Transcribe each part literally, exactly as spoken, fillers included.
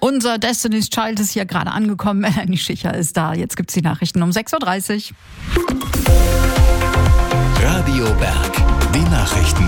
Unser Destiny's Child ist hier gerade angekommen. Melanie Schicher ist da. Jetzt gibt's die Nachrichten um sechs Uhr dreißig. Radio Berg, die Nachrichten.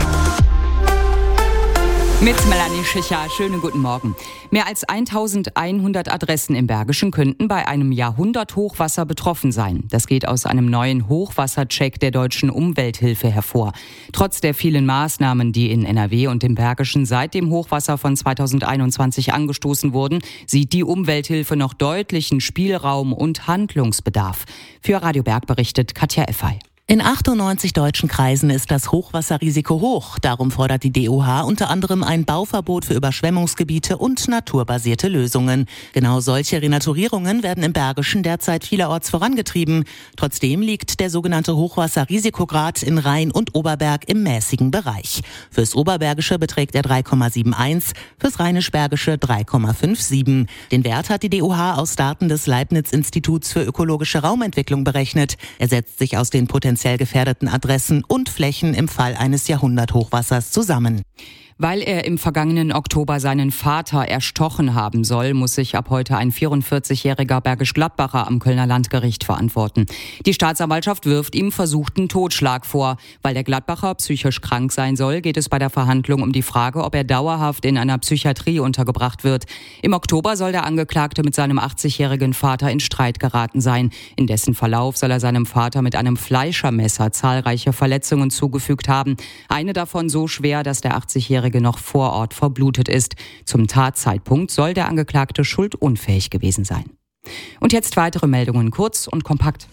Mit Melanie Schicher, schönen guten Morgen. Mehr als eintausendeinhundert Adressen im Bergischen könnten bei einem Jahrhunderthochwasser betroffen sein. Das geht aus einem neuen Hochwassercheck der Deutschen Umwelthilfe hervor. Trotz der vielen Maßnahmen, die in N R W und im Bergischen seit dem Hochwasser von zweitausendeinundzwanzig angestoßen wurden, sieht die Umwelthilfe noch deutlichen Spielraum und Handlungsbedarf. Für Radio Berg berichtet Katja Effey. In achtundneunzig deutschen Kreisen ist das Hochwasserrisiko hoch. Darum fordert die D O H unter anderem ein Bauverbot für Überschwemmungsgebiete und naturbasierte Lösungen. Genau solche Renaturierungen werden im Bergischen derzeit vielerorts vorangetrieben. Trotzdem liegt der sogenannte Hochwasserrisikograd in Rhein und Oberberg im mäßigen Bereich. Fürs Oberbergische beträgt er drei Komma einundsiebzig, fürs Rheinisch-Bergische drei Komma siebenundfünfzig. Den Wert hat die D O H aus Daten des Leibniz-Instituts für ökologische Raumentwicklung berechnet. Er setzt sich aus den potenziellen gefährdeten Adressen und Flächen im Fall eines Jahrhunderthochwassers zusammen. Weil er im vergangenen Oktober seinen Vater erstochen haben soll, muss sich ab heute ein vierundvierzigjähriger Bergisch-Gladbacher am Kölner Landgericht verantworten. Die Staatsanwaltschaft wirft ihm versuchten Totschlag vor. Weil der Gladbacher psychisch krank sein soll, geht es bei der Verhandlung um die Frage, ob er dauerhaft in einer Psychiatrie untergebracht wird. Im Oktober soll der Angeklagte mit seinem achtzigjährigen Vater in Streit geraten sein. In dessen Verlauf soll er seinem Vater mit einem Fleischermesser zahlreiche Verletzungen zugefügt haben. Eine davon so schwer, dass der achtzigjährige noch vor Ort verblutet ist. Zum Tatzeitpunkt soll der Angeklagte schuldunfähig gewesen sein. Und jetzt weitere Meldungen, kurz und kompakt.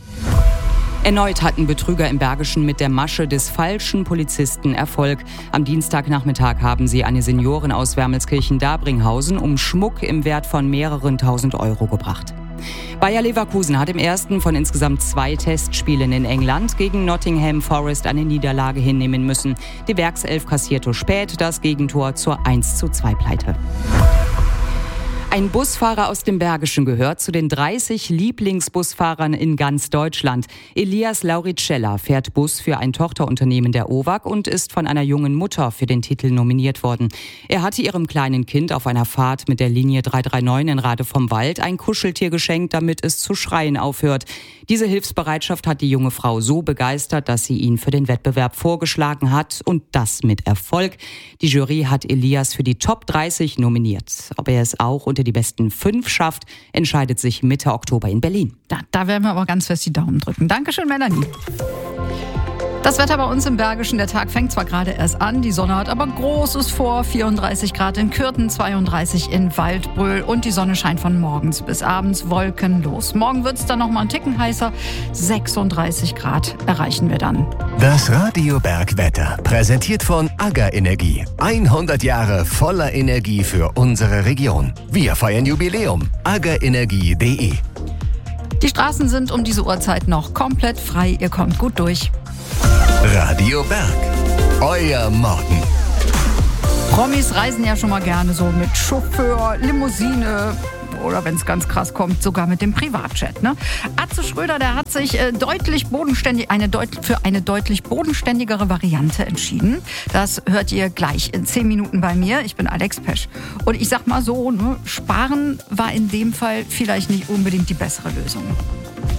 Erneut hatten Betrüger im Bergischen mit der Masche des falschen Polizisten Erfolg. Am Dienstagnachmittag haben sie eine Seniorin aus Wermelskirchen-Dabringhausen um Schmuck im Wert von mehreren tausend Euro gebracht. Bayer Leverkusen hat im ersten von insgesamt zwei Testspielen in England gegen Nottingham Forest eine Niederlage hinnehmen müssen. Die Werkself kassierte spät das Gegentor zur eins zu zwei Pleite. Ein Busfahrer aus dem Bergischen gehört zu den dreißig Lieblingsbusfahrern in ganz Deutschland. Elias Lauricella fährt Bus für ein Tochterunternehmen der O W A G und ist von einer jungen Mutter für den Titel nominiert worden. Er hatte ihrem kleinen Kind auf einer Fahrt mit der Linie drei drei neun in Rade vom Wald ein Kuscheltier geschenkt, damit es zu schreien aufhört. Diese Hilfsbereitschaft hat die junge Frau so begeistert, dass sie ihn für den Wettbewerb vorgeschlagen hat und das mit Erfolg. Die Jury hat Elias für die Top dreißig nominiert. Ob er es auch unter die besten fünf schafft, entscheidet sich Mitte Oktober in Berlin. Da, da werden wir aber ganz fest die Daumen drücken. Dankeschön, Melanie. Das Wetter bei uns im Bergischen, der Tag fängt zwar gerade erst an, die Sonne hat aber Großes vor, vierunddreißig Grad in Kürten, zweiunddreißig in Waldbröl und die Sonne scheint von morgens bis abends wolkenlos. Morgen wird es dann noch mal einen Ticken heißer, sechsunddreißig Grad erreichen wir dann. Das Radio Berg Wetter, präsentiert von AGA Energie. hundert Jahre voller Energie für unsere Region. Wir feiern Jubiläum. agaenergie punkt de. Die Straßen sind um diese Uhrzeit noch komplett frei, ihr kommt gut durch. Radio Berg, euer Morgen. Promis reisen ja schon mal gerne so mit Chauffeur, Limousine oder wenn es ganz krass kommt, sogar mit dem Privatjet. Ne? Atze Schröder, der hat sich äh, deutlich bodenständig, eine deut- für eine deutlich bodenständigere Variante entschieden. Das hört ihr gleich in zehn Minuten bei mir. Ich bin Alex Pesch. Und ich sag mal so, ne, sparen war in dem Fall vielleicht nicht unbedingt die bessere Lösung.